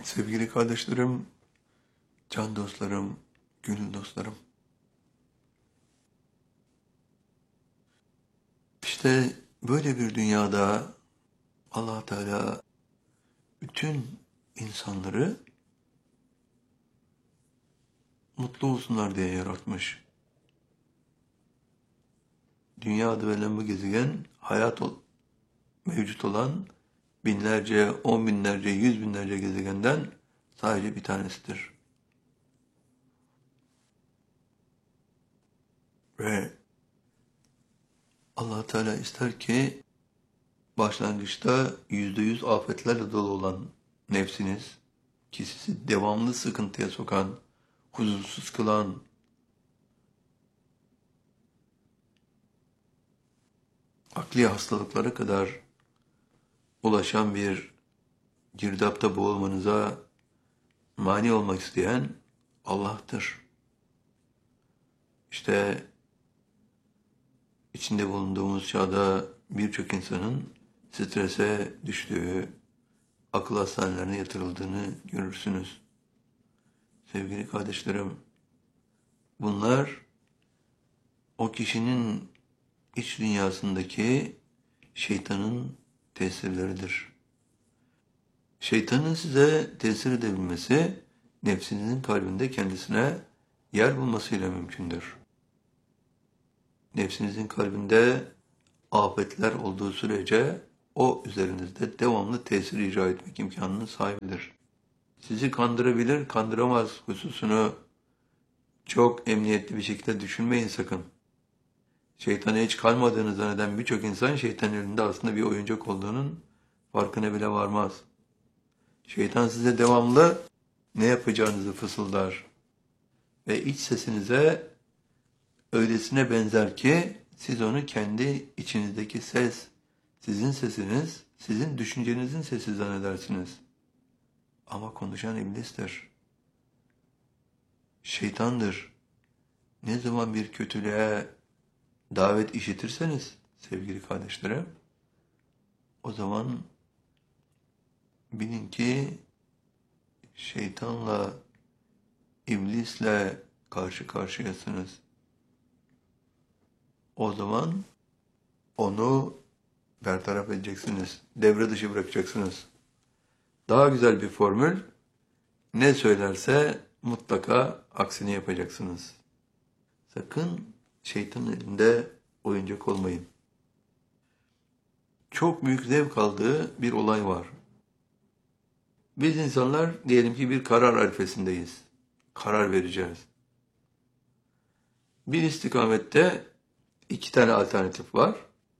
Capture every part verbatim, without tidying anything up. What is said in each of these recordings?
Sevgili kardeşlerim, can dostlarım, gönül dostlarım. İşte böyle bir dünyada Allah Teala bütün insanları mutlu olsunlar diye yaratmış. Dünya adı verilen bu gezegen hayat ol, mevcut olan binlerce, on binlerce, yüz binlerce gezegenden sadece bir tanesidir. Ve Allah Teala ister ki başlangıçta yüzde yüz afetlerle dolu olan nefsiniz, ki sizi devamlı sıkıntıya sokan, huzursuz kılan, akli hastalıklara kadar ulaşan bir girdapta boğulmanıza mani olmak isteyen Allah'tır. İşte içinde bulunduğumuz çağda birçok insanın strese düştüğü, akıl hastanelerine yatırıldığını görürsünüz. Sevgili kardeşlerim, bunlar o kişinin iç dünyasındaki şeytanın tesirleridir. Şeytanın size tesir edebilmesi, nefsinizin kalbinde kendisine yer bulmasıyla mümkündür. Nefsinizin kalbinde afetler olduğu sürece o üzerinizde devamlı tesir icra etmek imkanının sahibidir. Sizi kandırabilir, kandıramaz hususunu çok emniyetli bir şekilde düşünmeyin sakın. Şeytana hiç kalmadığını zanneden birçok insan şeytanın elinde aslında bir oyuncak olduğunun farkına bile varmaz. Şeytan size devamlı ne yapacağınızı fısıldar ve iç sesinize öylesine benzer ki siz onu kendi içinizdeki ses, sizin sesiniz, sizin düşüncenizin sesi zannedersiniz. Ama konuşan iblistir. Şeytandır. Ne zaman bir kötülüğe davet işitirseniz sevgili kardeşlerim, o zaman bilin ki şeytanla, iblisle karşı karşıyasınız. O zaman onu bertaraf edeceksiniz, devre dışı bırakacaksınız. Daha güzel bir formül, ne söylerse mutlaka aksini yapacaksınız. Sakın şeytanın elinde oyuncak olmayın. Çok büyük zevk aldığı bir olay var. Biz insanlar diyelim ki bir karar arifesindeyiz. Karar vereceğiz. Bir istikamette iki tane alternatif var.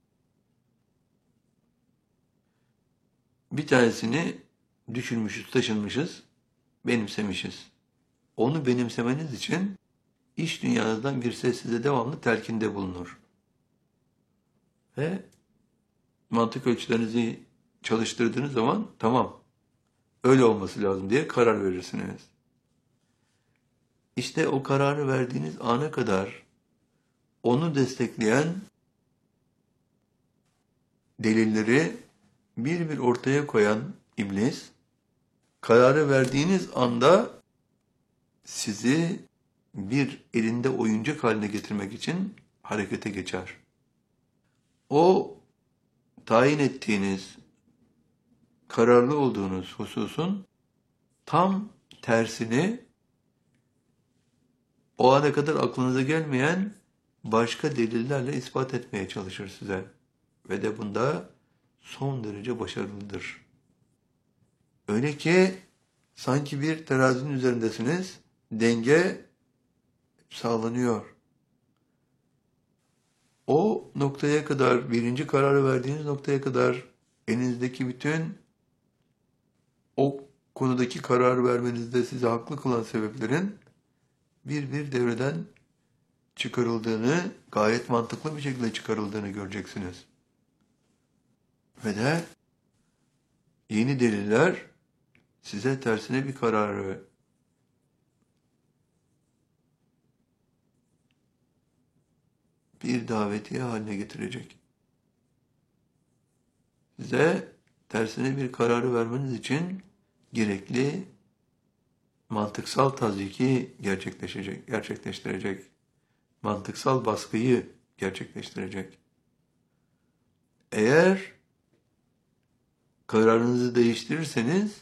Bir tanesini düşünmüşüz, taşınmışız, benimsemişiz. Onu benimsemeniz için iç dünyanızdan bir ses size devamlı telkinde bulunur. Ve mantık ölçülerinizi çalıştırdığınız zaman tamam, öyle olması lazım diye karar verirsiniz. İşte o kararı verdiğiniz ana kadar onu destekleyen delilleri bir bir ortaya koyan iblis, kararı verdiğiniz anda sizi bir elinde oyuncak haline getirmek için harekete geçer. O tayin ettiğiniz, kararlı olduğunuz hususun tam tersini o ana kadar aklınıza gelmeyen başka delillerle ispat etmeye çalışır size. Ve de bunda son derece başarılıdır. Öyle ki sanki bir terazinin üzerindesiniz, denge sağlanıyor. O noktaya kadar, birinci kararı verdiğiniz noktaya kadar elinizdeki bütün o konudaki kararı vermenizde sizi haklı kılan sebeplerin bir bir devreden çıkarıldığını, gayet mantıklı bir şekilde çıkarıldığını göreceksiniz. Ve de yeni deliller size tersine bir kararı bir davetiye haline getirecek. Size tersine bir kararı vermeniz için gerekli mantıksal tazyiki gerçekleşecek, gerçekleştirecek. Mantıksal baskıyı gerçekleştirecek. Eğer kararınızı değiştirirseniz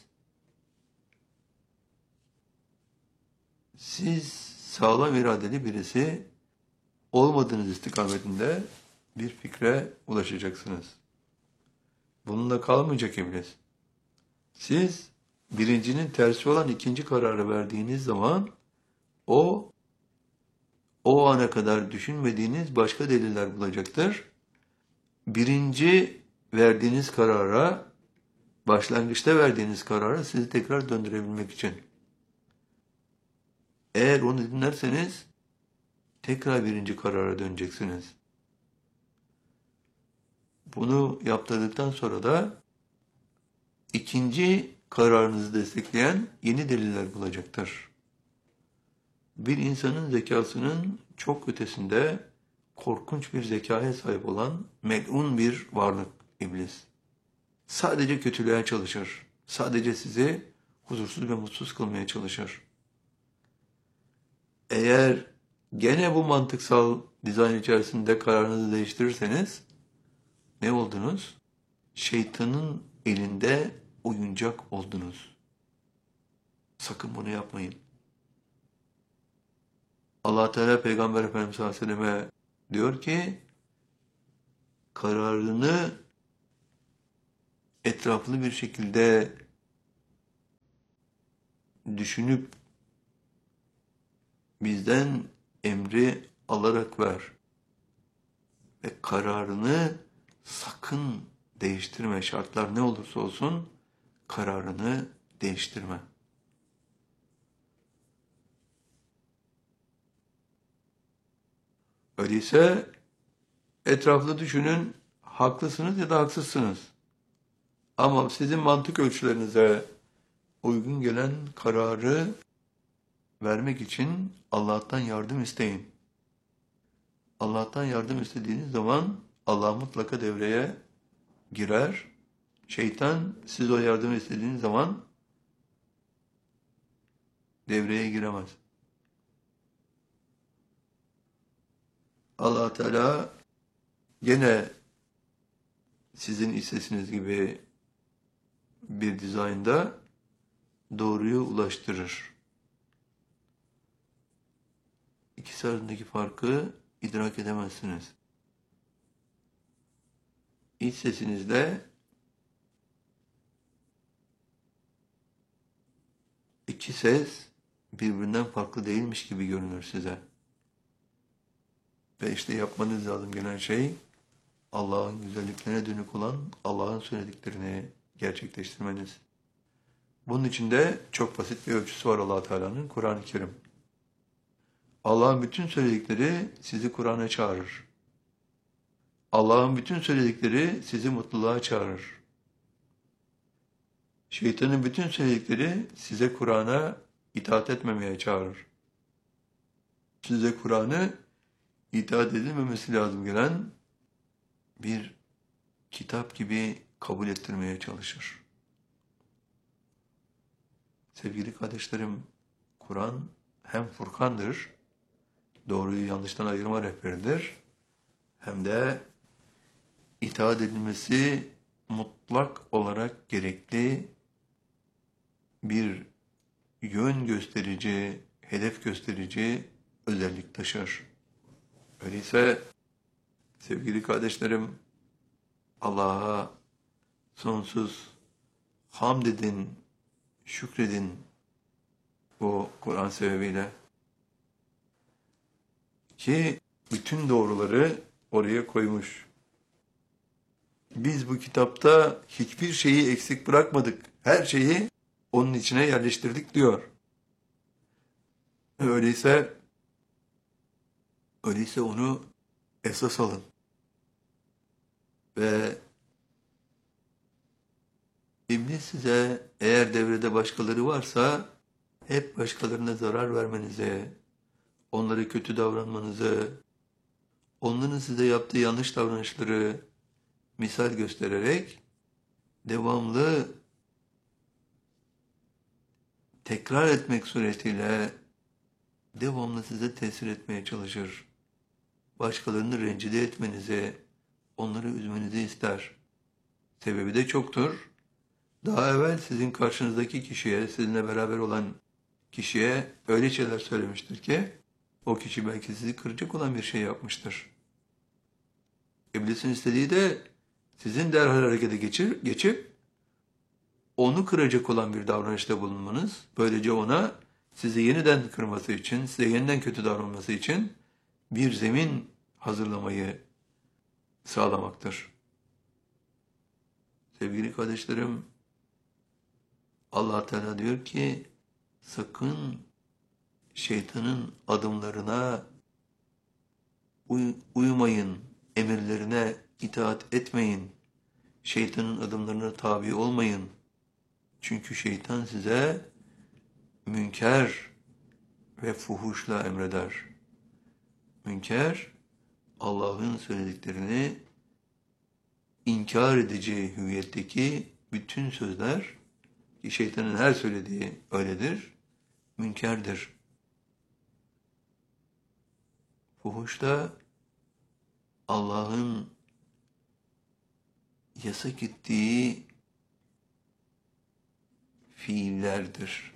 siz sağlam iradeli birisi olmadığınız istikametinde bir fikre ulaşacaksınız. Bununla kalmayacak iblis. Siz birincinin tersi olan ikinci kararı verdiğiniz zaman o o ana kadar düşünmediğiniz başka deliller bulacaktır. Birinci verdiğiniz karara, başlangıçta verdiğiniz karara sizi tekrar döndürebilmek için. Eğer onu dinlerseniz tekrar birinci karara döneceksiniz. Bunu yaptırdıktan sonra da ikinci kararınızı destekleyen yeni deliller bulacaktır. Bir insanın zekasının çok ötesinde korkunç bir zekaya sahip olan melun bir varlık iblis. Sadece kötülüğe çalışır. Sadece sizi huzursuz ve mutsuz kılmaya çalışır. Eğer gene bu mantıksal dizayn içerisinde kararınızı değiştirirseniz ne oldunuz? Şeytanın elinde oyuncak oldunuz. Sakın bunu yapmayın. Allah Teala Peygamber Efendimiz sallallahu aleyhi ve selleme diyor ki kararını etraflı bir şekilde düşünüp bizden emri alarak ver ve kararını sakın değiştirme. Şartlar ne olursa olsun kararını değiştirme. Öyleyse etraflı düşünün, haklısınız ya da haksızsınız. Ama sizin mantık ölçülerinize uygun gelen kararı vermek için Allah'tan yardım isteyin. Allah'tan yardım istediğiniz zaman Allah mutlaka devreye girer. Şeytan siz o yardım istediğiniz zaman devreye giremez. Allah Teala gene sizin istediğiniz gibi bir dizaynda doğruyu ulaştırır. İkisi arasındaki farkı idrak edemezsiniz. İç sesinizde iki ses birbirinden farklı değilmiş gibi görünür size. Ve işte yapmanız lazım gelen şey Allah'ın güzelliklerine dönük olan Allah'ın söylediklerini gerçekleştirmeniz. Bunun için de çok basit bir ölçüsü var Allah Teala'nın, Kur'an-ı Kerim. Allah'ın bütün söyledikleri sizi Kur'an'a çağırır. Allah'ın bütün söyledikleri sizi mutluluğa çağırır. Şeytanın bütün söyledikleri size Kur'an'a itaat etmemeye çağırır. Size Kur'an'ı itaat edilmemesi lazım gelen bir kitap gibi kabul ettirmeye çalışır. Sevgili kardeşlerim, Kur'an hem Furkan'dır, doğruyu yanlıştan ayırma rehberidir, hem de itaat edilmesi mutlak olarak gerekli bir yön gösterici, hedef gösterici özellik taşır. Öyleyse sevgili kardeşlerim, Allah'a sonsuz hamd edin, şükredin bu Kur'an sebebiyle ki bütün doğruları oraya koymuş. Biz bu kitapta hiçbir şeyi eksik bırakmadık. Her şeyi onun içine yerleştirdik diyor. Öyleyse öyleyse onu esas alın. Ve İblis size eğer devrede başkaları varsa hep başkalarına zarar vermenize, onlara kötü davranmanızı, onların size yaptığı yanlış davranışları misal göstererek devamlı tekrar etmek suretiyle devamlı size tesir etmeye çalışır. Başkalarını rencide etmenizi, onları üzmenizi ister. Sebebi de çoktur. Daha evvel sizin karşınızdaki kişiye, sizinle beraber olan kişiye öyle şeyler söylemiştir ki, o kişi belki sizi kıracak olan bir şey yapmıştır. İblisin istediği de sizin derhal harekete geçir, geçip onu kıracak olan bir davranışta bulunmanız, böylece ona sizi yeniden kırması için, size yeniden kötü davranması için bir zemin hazırlamayı sağlamaktır. Sevgili kardeşlerim, Allah Teala diyor ki, sakın şeytanın adımlarına uy uymayın, emirlerine itaat etmeyin, şeytanın adımlarına tabi olmayın. Çünkü şeytan size münker ve fuhuşla emreder. Münker, Allah'ın söylediklerini inkar edeceği hüviyetteki bütün sözler, ki şeytanın her söylediği öyledir, münkerdir. Fuhuş da Allah'ın yasak ettiği fiillerdir.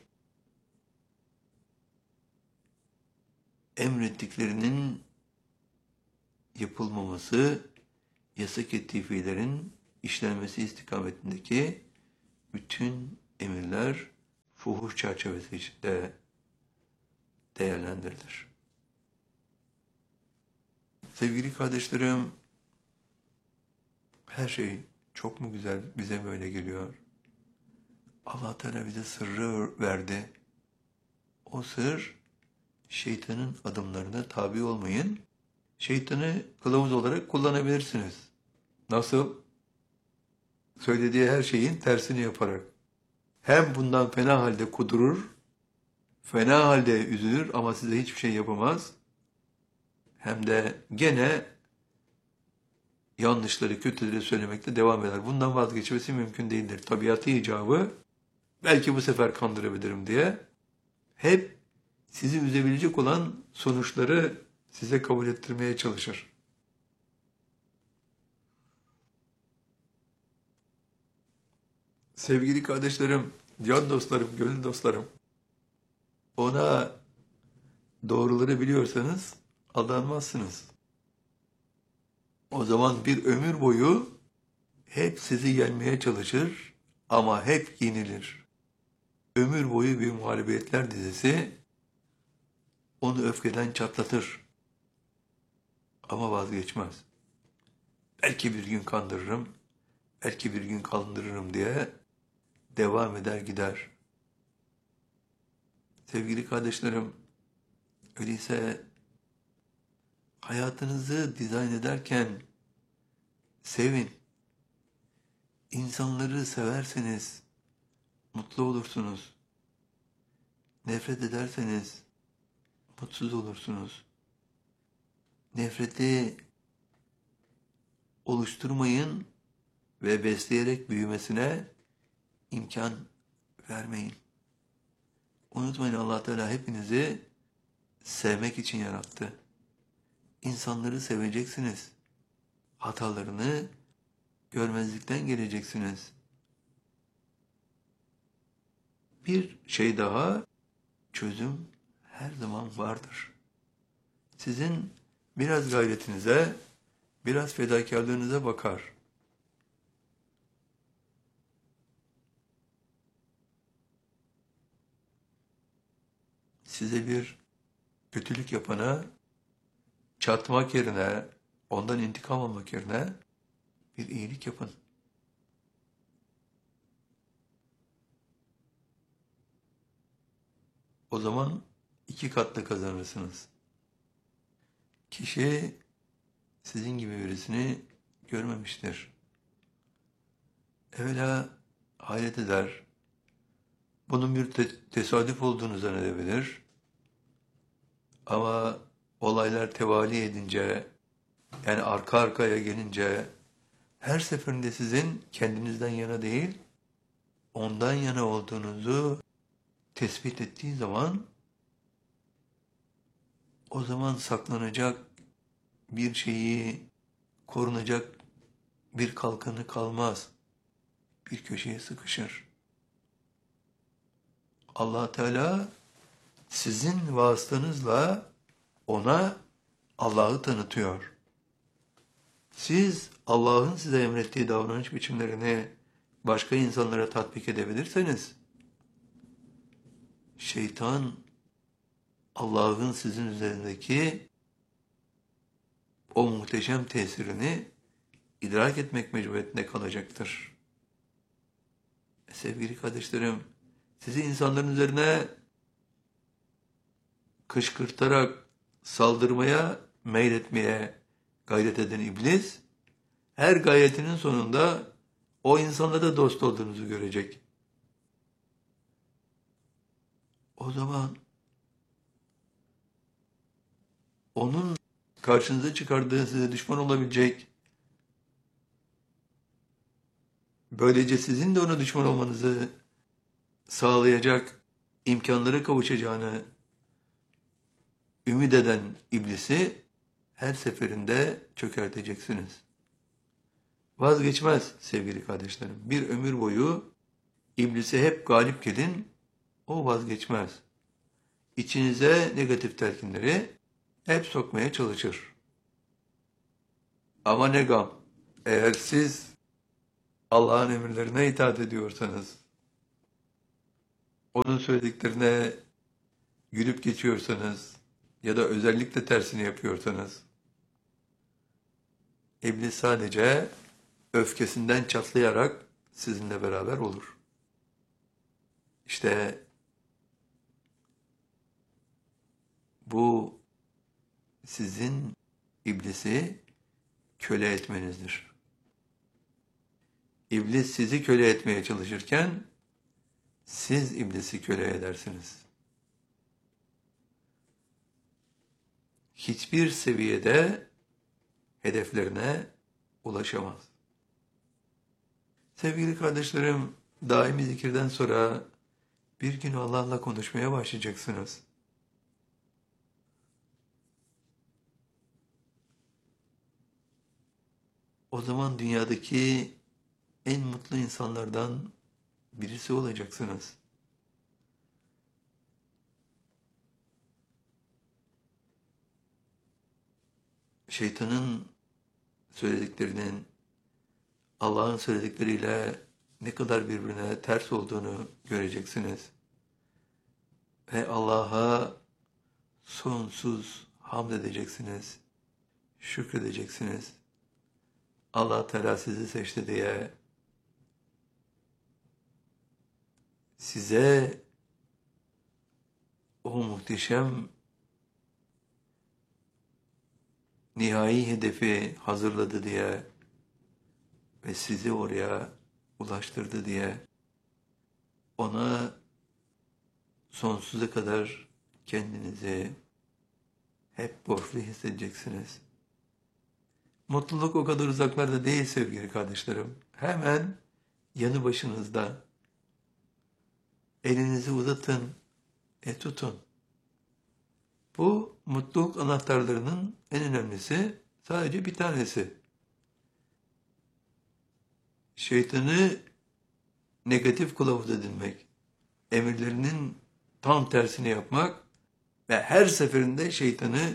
Emrettiklerinin yapılmaması, yasak ettiği fiillerin işlenmesi istikametindeki bütün emirler fuhuş çerçevesi içinde değerlendirilir. Sevgili kardeşlerim, her şey çok mu güzel bize böyle geliyor? Allah Teala bize sırrı verdi. O sır, şeytanın adımlarına tabi olmayın. Şeytanı kılavuz olarak kullanabilirsiniz. Nasıl? Söylediği her şeyin tersini yaparak. Hem bundan fena halde kudurur, fena halde üzülür ama size hiçbir şey yapamaz. Hem de gene yanlışları, kötüleri söylemekte devam eder. Bundan vazgeçmesi mümkün değildir. Tabiatı icabı, belki bu sefer kandırabilirim diye, hep sizi üzebilecek olan sonuçları size kabul ettirmeye çalışır. Sevgili kardeşlerim, can dostlarım, gönül dostlarım, ona doğruları biliyorsanız aldanmazsınız. O zaman bir ömür boyu hep sizi yenmeye çalışır ama hep yenilir. Ömür boyu bir muhalefetler dizisi onu öfkeden çatlatır. Ama vazgeçmez. Belki bir gün kandırırım, belki bir gün kandırırım diye devam eder gider. Sevgili kardeşlerim, öyleyse hayatınızı dizayn ederken sevin. İnsanları severseniz mutlu olursunuz. Nefret ederseniz mutsuz olursunuz. Nefreti oluşturmayın ve besleyerek büyümesine imkan vermeyin. Unutmayın, Allah Teala hepinizi sevmek için yarattı. İnsanları seveceksiniz. Hatalarını görmezlikten geleceksiniz. Bir şey daha, çözüm her zaman vardır. Sizin biraz gayretinize, biraz fedakarlığınıza bakar. Size bir kötülük yapana çatmak yerine, ondan intikam almak yerine bir iyilik yapın. O zaman iki katlı kazanırsınız. Kişi sizin gibi birisini görmemiştir. Evvela hayret eder. Bunun bir te tesadüf olduğunu zannedebilir. Ama olaylar tevali edince, yani arka arkaya gelince, her seferinde sizin kendinizden yana değil, ondan yana olduğunuzu tespit ettiği zaman o zaman saklanacak bir şeyi, korunacak bir kalkanı kalmaz. Bir köşeye sıkışır. Allah Teala sizin vasıtanızla ona Allah'ı tanıtıyor. Siz Allah'ın size emrettiği davranış biçimlerini başka insanlara tatbik edebilirseniz, şeytan Allah'ın sizin üzerindeki o muhteşem tesirini idrak etmek mecburiyetinde kalacaktır. Sevgili kardeşlerim, sizi insanların üzerine kışkırtarak saldırmaya, meyletmeye gayret eden iblis, her gayretinin sonunda o insanlara dost olduğunuzu görecek. O zaman onun karşınıza çıkardığı size düşman olabilecek, böylece sizin de ona düşman olmanızı sağlayacak imkanlara kavuşacağını ümit eden iblisi her seferinde çökerteceksiniz. Vazgeçmez sevgili kardeşlerim. Bir ömür boyu iblise hep galip gelin, o vazgeçmez. İçinize negatif telkinleri hep sokmaya çalışır. Ama ne gam, eğer siz Allah'ın emirlerine itaat ediyorsanız, onun söylediklerine gülüp geçiyorsanız ya da özellikle tersini yapıyorsanız, iblis sadece öfkesinden çatlayarak sizinle beraber olur. İşte bu sizin iblisi köle etmenizdir. İblis sizi köle etmeye çalışırken siz iblisi köle edersiniz. Hiçbir seviyede hedeflerine ulaşamaz. Sevgili kardeşlerim, daimi zikirden sonra bir gün Allah'la konuşmaya başlayacaksınız. O zaman dünyadaki en mutlu insanlardan birisi olacaksınız. Şeytanın söylediklerinin Allah'ın söyledikleriyle ne kadar birbirine ters olduğunu göreceksiniz. Ve Allah'a sonsuz hamd edeceksiniz, şükredeceksiniz. Allah Teala sizi seçti diye size o muhteşem nihai hedefi hazırladı diye ve sizi oraya ulaştırdı diye ona sonsuza kadar kendinizi hep borçlu hissedeceksiniz. Mutluluk o kadar uzaklarda değil sevgili kardeşlerim. Hemen yanı başınızda. Elinizi uzatın, e tutun. Bu mutluluk anahtarlarının en önemlisi sadece bir tanesi. Şeytanı negatif kılavuz edinmek, emirlerinin tam tersini yapmak ve her seferinde şeytanı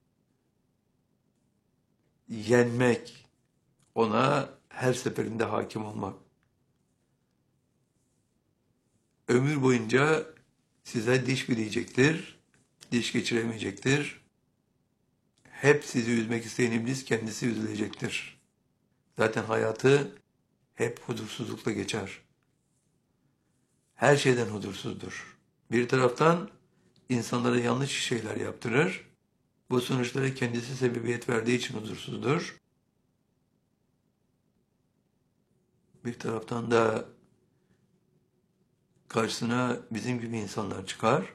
yenmek, ona her seferinde hakim olmak. Ömür boyunca size diş bileyecektir, diş geçiremeyecektir. Hep sizi üzmek isteyen iblis kendisi üzülecektir. Zaten hayatı hep huzursuzlukla geçer. Her şeyden huzursuzdur. Bir taraftan insanlara yanlış şeyler yaptırır. Bu sonuçlara kendisi sebebiyet verdiği için huzursuzdur. Bir taraftan da karşısına bizim gibi insanlar çıkar.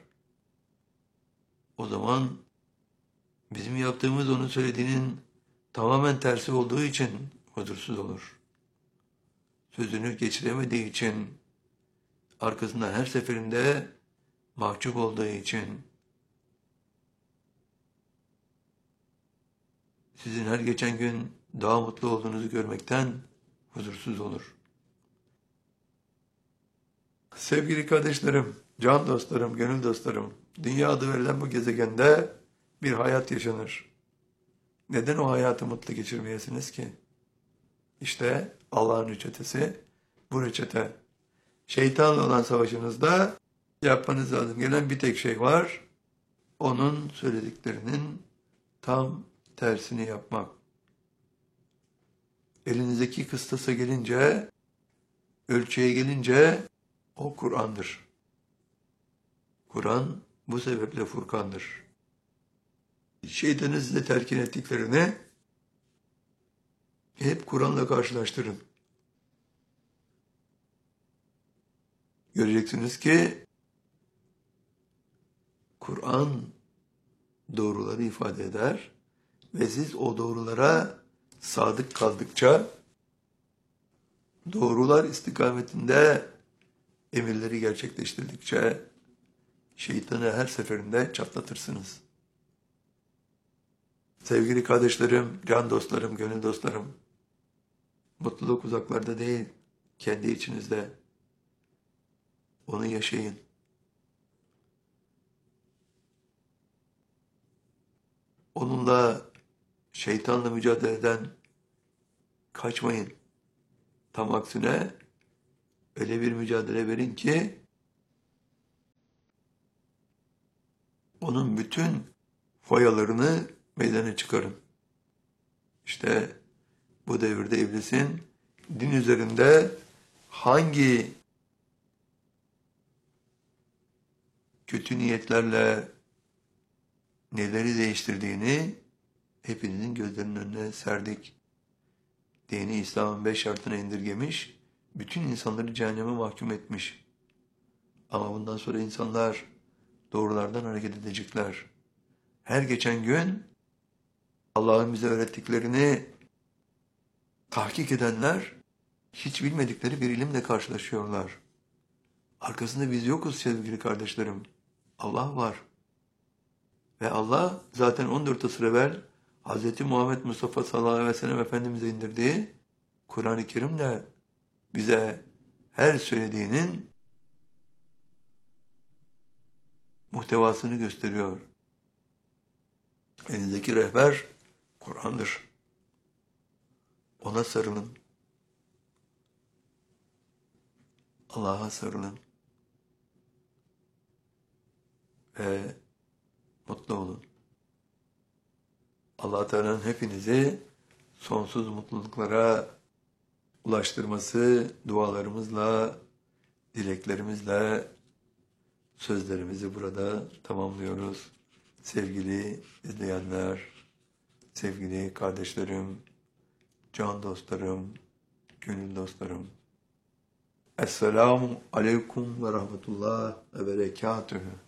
O zaman bizim yaptığımız onun söylediğinin tamamen tersi olduğu için huzursuz olur. Sözünü geçiremediği için arkasından her seferinde mahcup olduğu için sizin her geçen gün daha mutlu olduğunuzu görmekten huzursuz olur. Sevgili kardeşlerim, can dostlarım, gönül dostlarım, dünya adı verilen bu gezegende bir hayat yaşanır. Neden o hayatı mutlu geçirmeyesiniz ki? İşte Allah'ın reçetesi bu reçete. Şeytanla olan savaşınızda yapmanız lazım gelen bir tek şey var. Onun söylediklerinin tam tersini yapmak. Elinizdeki kıstasa gelince, ölçüye gelince o Kur'an'dır. Kur'an bu sebeple Furkan'dır. Şeytanın size telkin ettiklerini hep Kur'an'la karşılaştırın. Göreceksiniz ki Kur'an doğruları ifade eder ve siz o doğrulara sadık kaldıkça, doğrular istikametinde emirleri gerçekleştirdikçe şeytanı her seferinde çatlatırsınız. Sevgili kardeşlerim, can dostlarım, gönül dostlarım, mutluluk uzaklarda değil, kendi içinizde. Onu yaşayın. Onunla, şeytanla mücadeleden kaçmayın. Tam aksine öyle bir mücadele verin ki onun bütün foyalarını meydana çıkarın. İşte bu devirde iblisin din üzerinde hangi kötü niyetlerle neleri değiştirdiğini hepinizin gözlerinin önüne serdik. Dini İslam'ın beş şartına indirgemiş, bütün insanları cehenneme mahkum etmiş. Ama bundan sonra insanlar doğrulardan hareket edecekler. Her geçen gün Allah'ın bize öğrettiklerini tahkik edenler hiç bilmedikleri bir ilimle karşılaşıyorlar. Arkasında biz yokuz sevgili kardeşlerim. Allah var. Ve Allah zaten on dört asır evvel Hz. Muhammed Mustafa sallallahu aleyhi ve sellem Efendimiz'e indirdiği Kur'an-ı Kerim'le bize her söylediğinin muhtevasını gösteriyor. Elinizdeki rehber Kur'an'dır. Ona sarılın. Allah'a sarılın. Ve mutlu olun. Allah Teala'nın hepinizi sonsuz mutluluklara ulaştırması dualarımızla, dileklerimizle sözlerimizi burada tamamlıyoruz. Sevgili izleyenler, sevgili kardeşlerim, can dostlarım, gönül dostlarım. Esselamu aleyküm ve rahmetullah ve berekatühü.